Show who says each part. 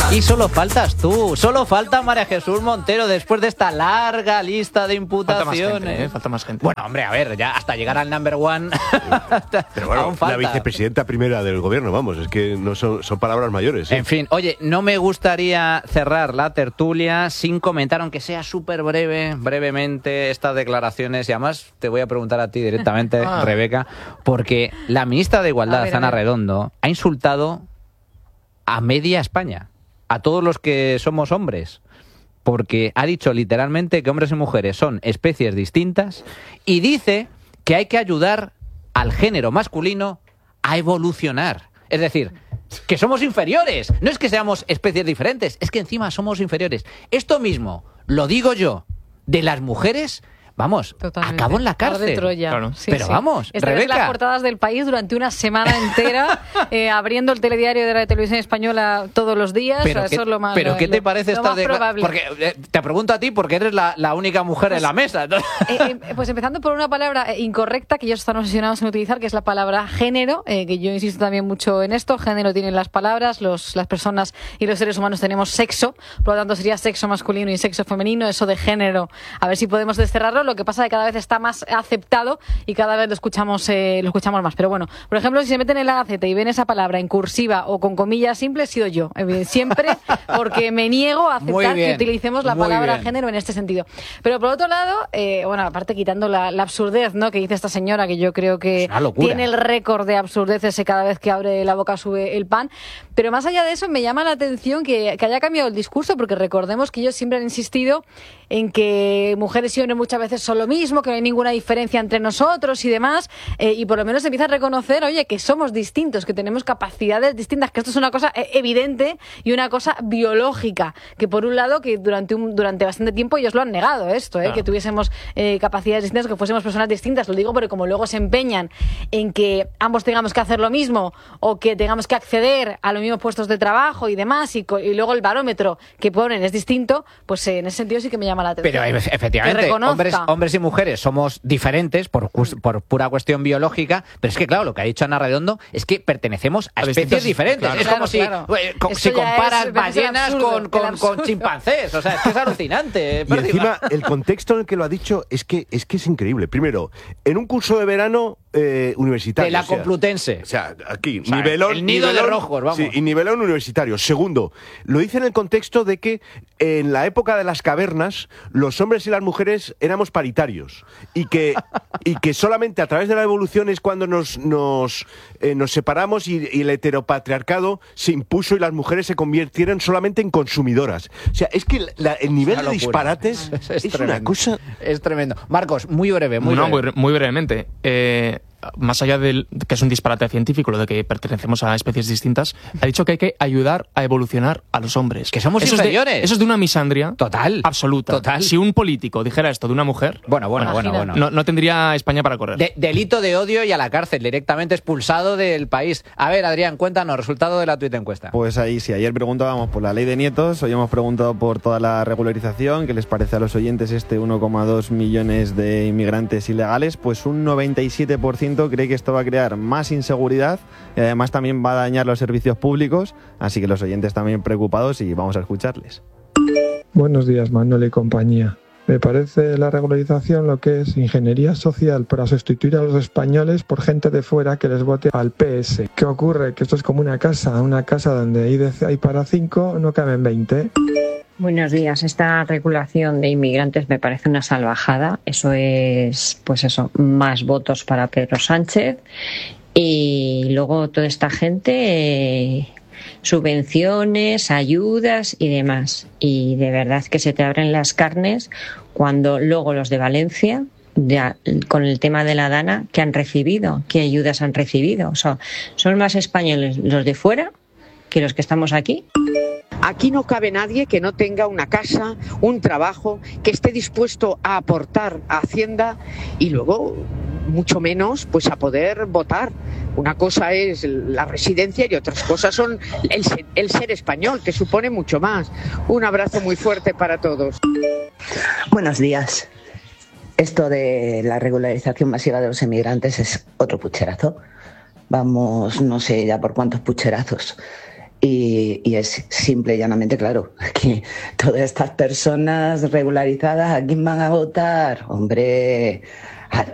Speaker 1: Y solo faltas tú, solo falta María Jesús Montero después de esta larga lista de imputaciones.
Speaker 2: Falta más gente.
Speaker 1: Bueno, hombre, a ver, ya hasta llegar al number one.
Speaker 3: Pero bueno,
Speaker 1: aún falta.
Speaker 3: la vicepresidenta primera del gobierno, vamos, es que no son palabras mayores.
Speaker 1: En fin, oye, no me gustaría cerrar la tertulia sin comentar, aunque sea súper brevemente, estas declaraciones. Y además te voy a preguntar a ti directamente, Rebeca, porque la ministra de Igualdad, Ana Redondo, ha insultado a media España, a todos los que somos hombres, porque ha dicho literalmente que hombres y mujeres son especies distintas y dice que hay que ayudar al género masculino a evolucionar. Es decir, que somos inferiores. No es que seamos especies diferentes, es que encima somos inferiores. Esto mismo lo digo yo de las mujeres. Vamos,
Speaker 4: totalmente.
Speaker 1: Acabo en la cárcel.
Speaker 4: De Troya.
Speaker 2: Claro.
Speaker 4: Sí,
Speaker 1: pero
Speaker 4: sí.
Speaker 1: vamos,
Speaker 4: Estaré en
Speaker 1: Rebeca.
Speaker 4: las portadas del País durante una semana entera, abriendo el telediario de la televisión española todos los días.
Speaker 1: Pero,
Speaker 4: eso es lo más,
Speaker 1: pero ¿qué te parece esta
Speaker 4: probable?
Speaker 1: Porque te pregunto a ti porque eres la única mujer en la mesa.
Speaker 4: Pues empezando por una palabra incorrecta que ellos están obsesionados en utilizar, que es la palabra género, que yo insisto también mucho en esto. Género tienen las palabras, las personas y los seres humanos tenemos sexo, por lo tanto sería sexo masculino y sexo femenino. Eso de género, a ver si podemos desterrarlo. Lo que pasa es que cada vez está más aceptado y cada vez lo escuchamos más. Pero bueno, por ejemplo, si se meten en la Gaceta y ven esa palabra en cursiva o con comillas simples, he sido yo, siempre, porque me niego a aceptar que utilicemos la palabra género en este sentido. Pero por otro lado, bueno, aparte quitando la absurdez, ¿no?, que dice esta señora, que yo creo que tiene el récord de absurdeces, cada vez que abre la boca sube el pan. Pero más allá de eso, me llama la atención que haya cambiado el discurso, porque recordemos que ellos siempre han insistido en que mujeres y hombres muchas veces son lo mismo, que no hay ninguna diferencia entre nosotros y demás, y por lo menos empieza a reconocer, oye, que somos distintos, que tenemos capacidades distintas, que esto es una cosa evidente y una cosa biológica, que por un lado, que durante bastante tiempo ellos lo han negado esto, que tuviésemos capacidades distintas, que fuésemos personas distintas. Lo digo porque como luego se empeñan en que ambos tengamos que hacer lo mismo o que tengamos que acceder a los mismos puestos de trabajo y demás, y luego el barómetro que ponen es distinto, pues en ese sentido sí que me llama la atención.
Speaker 1: Pero efectivamente, hombres y mujeres somos diferentes por pura cuestión biológica, pero es que claro, lo que ha dicho Ana Redondo es que pertenecemos a especies diferentes. Claro. Es como si comparas ballenas con chimpancés, o sea, es que es alucinante.
Speaker 3: Y encima, el contexto en el que lo ha dicho es que es increíble. Primero, en un curso de verano universitario.
Speaker 1: De la Complutense.
Speaker 3: O sea, aquí,
Speaker 1: nivelón. El nido de rojos, vamos.
Speaker 3: Sí, y nivelón universitario. Segundo, lo dice en el contexto de que en la época de las cavernas, los hombres y las mujeres éramos paritarios. Y que solamente a través de la evolución es cuando nos separamos y el heteropatriarcado se impuso y las mujeres se convirtieron solamente en consumidoras. O sea, es que el nivel de disparates es una cosa...
Speaker 1: Es tremendo. Marcos, muy breve.
Speaker 2: Muy brevemente. Más allá de que es un disparate científico lo de que pertenecemos a especies distintas, ha dicho que hay que ayudar a evolucionar a los hombres.
Speaker 1: Que somos inferiores.
Speaker 2: Eso es de una misandria
Speaker 1: total,
Speaker 2: absoluta.
Speaker 1: Total.
Speaker 2: Si un político dijera esto de una mujer,
Speaker 1: bueno.
Speaker 2: No tendría España para correr.
Speaker 1: Delito de odio y a la cárcel, directamente expulsado del país. A ver, Adrián, cuéntanos, resultado de la tuita encuesta.
Speaker 5: Pues ahí sí, ayer preguntábamos por la ley de nietos, hoy hemos preguntado por toda la regularización, ¿qué les parece a los oyentes 1,2 millones de inmigrantes ilegales? Pues un 97% cree que esto va a crear más inseguridad y además también va a dañar los servicios públicos, así que los oyentes también preocupados y vamos a escucharles.
Speaker 6: Buenos días, Manuel y compañía. Me parece la regularización lo que es ingeniería social para sustituir a los españoles por gente de fuera que les vote al PS. ¿Qué ocurre? Que esto es como una casa donde hay para 5, no caben 20.
Speaker 7: Buenos días. Esta regulación de inmigrantes me parece una salvajada. Eso es, más votos para Pedro Sánchez. Y luego toda esta gente, subvenciones, ayudas y demás. Y de verdad que se te abren las carnes cuando luego los de Valencia, con el tema de la Dana, ¿qué han recibido? ¿Qué ayudas han recibido? O sea, son más españoles los de fuera que los que estamos aquí.
Speaker 8: Aquí no cabe nadie que no tenga una casa, un trabajo, que esté dispuesto a aportar a Hacienda y luego, mucho menos, pues a poder votar. Una cosa es la residencia y otras cosas son el ser español, que supone mucho más. Un abrazo muy fuerte para todos.
Speaker 9: Buenos días. Esto de la regularización masiva de los emigrantes es otro pucherazo. Vamos, no sé ya por cuántos pucherazos. Y es simple y llanamente claro que todas estas personas regularizadas, ¿a quién van a votar? Hombre,